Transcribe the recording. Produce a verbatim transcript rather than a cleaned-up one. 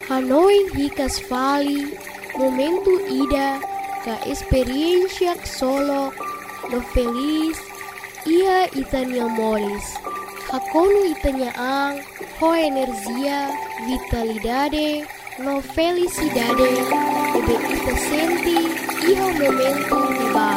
Hanoi hikas vali, momento ida, ka experiencia solo, no feliz, ia itania moris. Hakonu itania ang, ho energia, vitalidade, no felicidade, ebe ita senti, iho momento di ba.